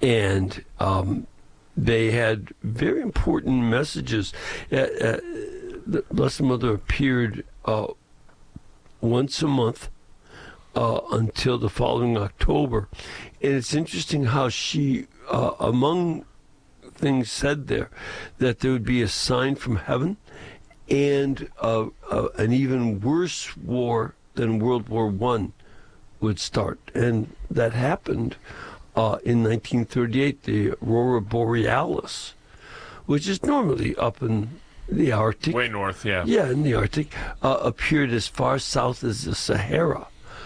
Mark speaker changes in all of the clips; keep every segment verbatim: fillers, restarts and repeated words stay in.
Speaker 1: and um, they had very important messages. Uh, uh, the Blessed Mother appeared uh, once a month uh, until the following October. And it's interesting how she, uh, among things said there, that there would be a sign from heaven and uh, uh, an even worse war than World War One would start. And that happened uh, in nineteen thirty-eight, the Aurora Borealis, which is normally up in the Arctic.
Speaker 2: Way north, yeah.
Speaker 1: Yeah, in the Arctic, uh, appeared as far south as the Sahara,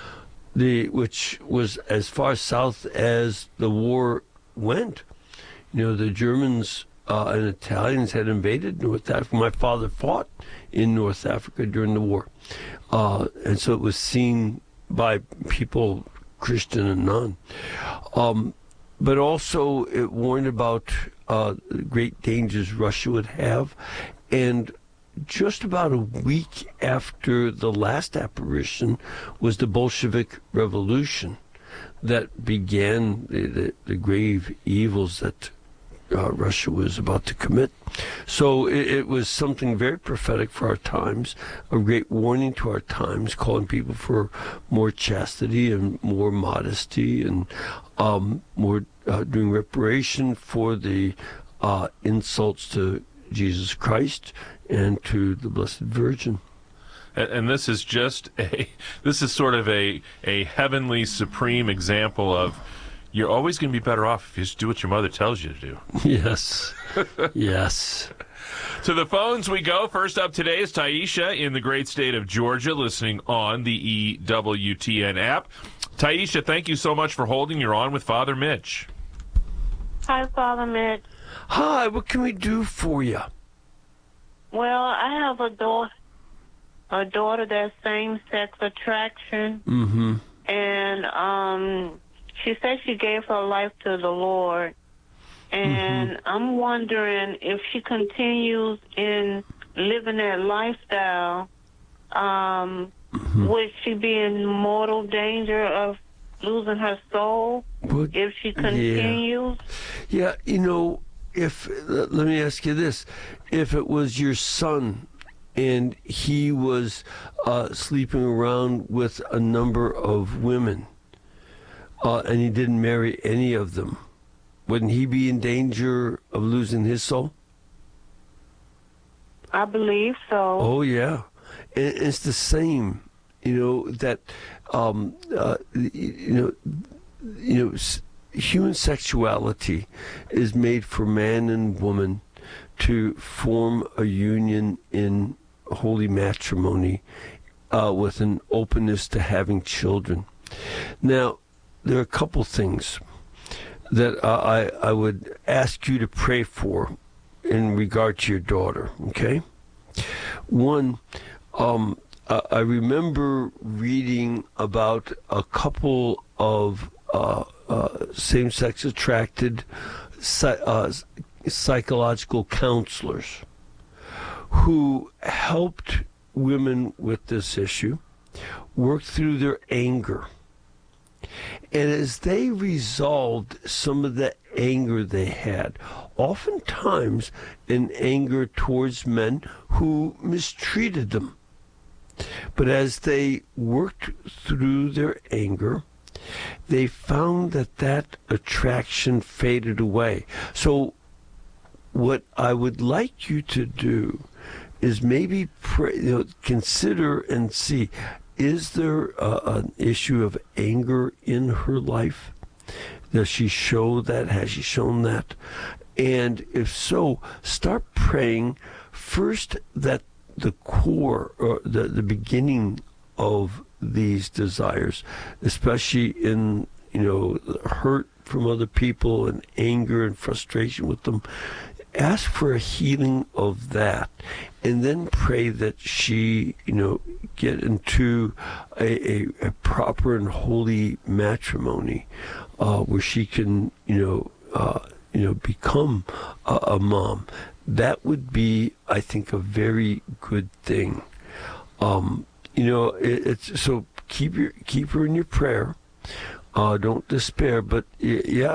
Speaker 1: the which was as far south as the war went. You know, the Germans uh, and Italians had invaded North Africa. My father fought in North Africa during the war. Uh, and so it was seen by people, Christian and non. Um, but also it warned about uh, the great dangers Russia would have. And just about a week after the last apparition was the Bolshevik Revolution that began the, the, the grave evils that uh, Russia was about to commit. So it, it was something very prophetic for our times, a great warning to our times, calling people for more chastity and more modesty and um, more uh, doing reparation for the uh, insults to Jesus Christ and to the Blessed Virgin.
Speaker 2: And, and this is just a, this is sort of a, a heavenly supreme example of you're always going to be better off if you just do what your mother tells you to do.
Speaker 1: Yes. Yes.
Speaker 2: To the phones we go. First up today is Taisha in the great state of Georgia, listening on the E W T N app. Taisha, thank you so much for holding. You're on with Father Mitch.
Speaker 3: Hi, Father Mitch.
Speaker 1: Hi, what can we do for you?
Speaker 3: Well, I have a daughter, a daughter that's same-sex attraction,
Speaker 1: Mm-hmm.
Speaker 3: and um, she said she gave her life to the Lord, and
Speaker 1: Mm-hmm.
Speaker 3: I'm wondering if she continues in living that lifestyle, um,
Speaker 1: Mm-hmm.
Speaker 3: would she be in mortal danger of losing her soul
Speaker 1: Would-
Speaker 3: if she continues?
Speaker 1: Yeah, you know, if let me ask you this: if it was your son and he was uh, sleeping around with a number of women, uh, and he didn't marry any of them, wouldn't he be in danger of losing his soul?
Speaker 3: I believe so.
Speaker 1: Oh yeah, and it's the same. You know that um, uh, you know you know. S- Human sexuality is made for man and woman to form a union in holy matrimony uh, with an openness to having children. Now, there are a couple things that uh, I, I would ask you to pray for in regard to your daughter, okay? One, um, I, I remember reading about a couple of uh, Uh, same-sex attracted psy- uh, psychological counselors who helped women with this issue work through their anger. And as they resolved some of the anger they had, oftentimes an anger towards men who mistreated them, but as they worked through their anger, they found that that attraction faded away. So what I would like you to do is maybe pray, you know, consider and see, is there uh, an issue of anger in her life? Does she show that? Has she shown that? And if so, start praying first that the core, or the, the beginning of these desires, especially in, you know, hurt from other people and anger and frustration with them, ask for a healing of that, and then pray that she, you know, get into a, a, a proper and holy matrimony uh, where she can, you know, uh, you know, become a, a mom. That would be, I think, a very good thing. Um, You know, it, it's so keep your keep her in your prayer. Uh, don't despair, but yeah,